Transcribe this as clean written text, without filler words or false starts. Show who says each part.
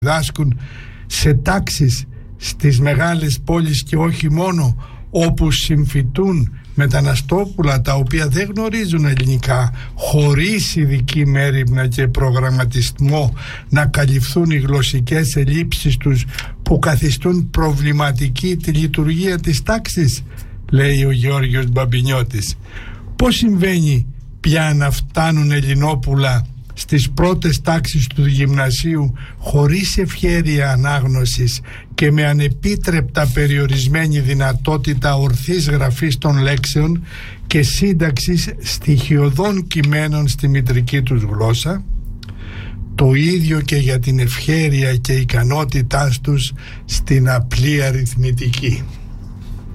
Speaker 1: διδάσκουν σε τάξεις στις μεγάλες πόλεις και όχι μόνο, όπου συμφοιτούν μεταναστόπουλα τα οποία δεν γνωρίζουν ελληνικά, χωρίς ειδική μέριμνα και προγραμματισμό να καλυφθούν οι γλωσσικές ελλείψεις τους που καθιστούν προβληματική τη λειτουργία της τάξης, λέει ο Γεώργιος Μπαμπινιώτης. Πώς συμβαίνει πια να φτάνουν ελληνόπουλα στις πρώτες τάξεις του γυμνασίου χωρίς ευχέρεια ανάγνωσης και με ανεπίτρεπτα περιορισμένη δυνατότητα ορθής γραφής των λέξεων και σύνταξης στοιχειωδών κειμένων στη μητρική τους γλώσσα? Το ίδιο και για την ευχέρεια και ικανότητάς τους στην απλή αριθμητική.